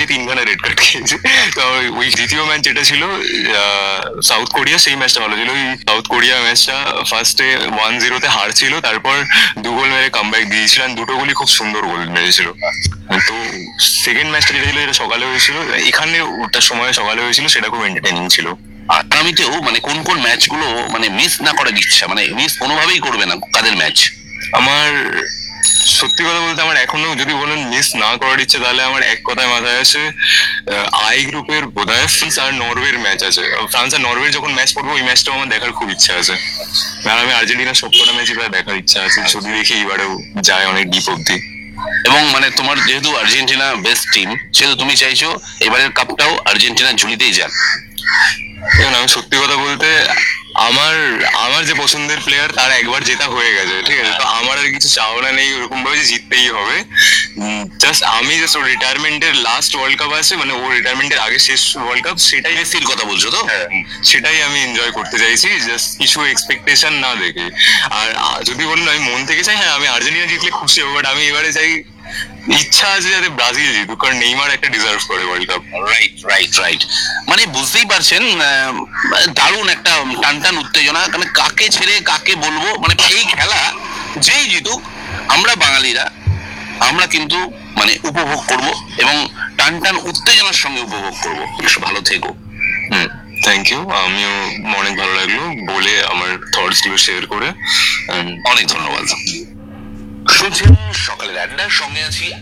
ম্যাচে 3খানা red card খেয়েছে। তো ওই দ্বিতীয় ম্যাচ যেটা ছিল সাউথ কোরিয়া, সেই ম্যাচটা ভালো ছিল। ওই সাউথ কোরিয়া ম্যাচটা ফার্স্টে 1-0 হারছিল, তারপর 2 গোল মেরে কামব্যাক দিয়েছিল, আর দুটো গোলই খুব সুন্দর গোল মেরেছিল। তো সেকেন্ড ম্যাচটা যেটা ছিল এটা সকালে হয়েছিল, এখানে ওটার সময় সকালে হয়েছিল, সেটা খুব এন্টারটেইনিং ছিল। আগামীতেও মানে কোন কোন ম্যাচগুলো মানে মিস না করার ইচ্ছা, মানে মিস কোনোভাবেই করবে না, কাদের ম্যাচ? আমার সত্যি কথা বলতে আমার এখনো যদি বলেন মিস না করার ইচ্ছে, তাহলে আমার এক কথায় মাথায় আসে আই গ্রুপের বোধহয় ফ্রান্স আর নরওয়ের ম্যাচ আছে। ফ্রান্স আর নরওয়ের যখন ম্যাচ পড়বো, ওই ম্যাচটাও আমার দেখার খুব ইচ্ছা আছে। আর আমি আর্জেন্টিনার সবকটা ম্যাচই প্রায় দেখার ইচ্ছা আছে, যদি দেখি এবারেও যায় অনেক ডিপ অব্দি। এবং মানে তোমার যেহেতু আর্জেন্টিনা বেস্ট টিম, সেহেতু তুমি চাইছো এবারের কাপটাও আর্জেন্টিনার ঝুলিতেই যাক। দেখুন, আমি সত্যি কথা বলতে আমার আমার যে পছন্দের প্লেয়ার তার একবার জেতা হয়ে গেছে, ঠিক আছে? তো আমার আর কিছু চাওনা নেই ওরকম ভাবে যে জিততেই হবে। জাস্ট আমি জাস্ট ওর রিটায়ারমেন্টের লাস্ট ওয়ার্ল্ড কাপ আছে, মানে ওর রিটায়ারমেন্টের আগে শেষ ওয়ার্ল্ড কাপ, সেটাই মেসির কথা বলছো তো? হ্যাঁ, সেটাই আমি এনজয় করতে চাইছি, জাস্ট কিছু এক্সপেকটেশন না দেখে। আর যদি বলুন আমি মন থেকে চাই, হ্যাঁ আমি আর্জেন্টিনা জিতলে খুশি হবো, বাট আমি এবারে চাই, ইচ্ছা আছে যাতে ব্রাজিল জিতুক, কারণ নেইমার একটা ডিজার্ভ করে world cup. Right right right. মানে বুঝতেই পারছেন, দারুণ একটা টানটান উত্তেজনা, মানে কাকে ছেড়ে কাকে বলবো, মানে এই খেলা যেই জিতুক আমরা বাঙালিরা আমরা কিন্তু মানে উপভোগ করব এবং টানটান উত্তেজনার সঙ্গে উপভোগ করব। ভালো থেকো। থ্যাংক ইউ, আমিও অনেক ভালো লাগলো বলে, আমার থটস গুলো শেয়ার করে। অনেক ধন্যবাদ। শুনছেন সকালের আড্ডার সঙ্গে আছি